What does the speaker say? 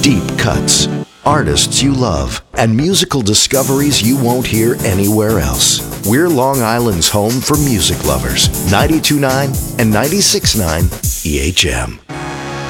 Deep cuts, artists you love, and musical discoveries you won't hear anywhere else. We're Long Island's home for music lovers. 92.9 and 96.9 EHM.